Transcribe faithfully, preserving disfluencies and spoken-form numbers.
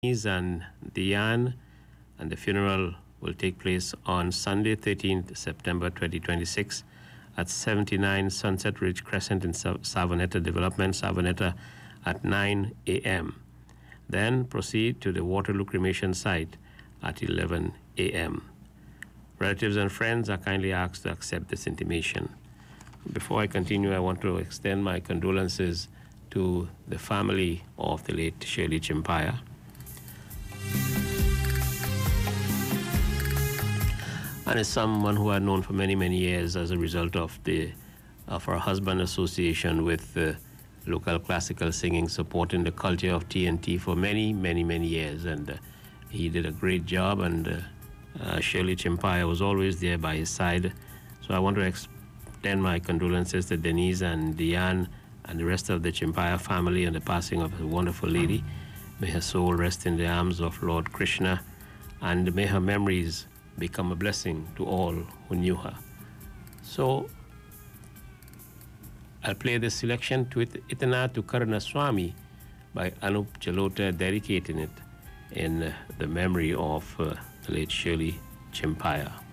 Denise and Diane, and the funeral will take place on Sunday, thirteenth September twenty twenty-six at seventy-nine Sunset Ridge Crescent in Sa- Savonetta Development, Savonetta at nine a m Then proceed to the Waterloo cremation site at eleven a m Relatives and friends are kindly asked to accept this intimation. Before I continue, I want to extend my condolences to the family of the late Shirley Chimpaya. And is someone who I've known for many, many years as a result of the of her husband association with the local classical singing, supporting the culture of T N T for many, many, many years. And uh, he did a great job, and uh, uh, Shirley Chimpaya was always there by his side. So I want to extend my condolences to Denise and Diane and the rest of the Chimpaya family and the passing of a wonderful lady. May her soul rest in the arms of Lord Krishna, and may her memories become a blessing to all who knew her. So I'll play this selection to it, Itana to Karna Swami by Anup Jalota, dedicating it in uh, the memory of uh, the late Shirley Chimpaya.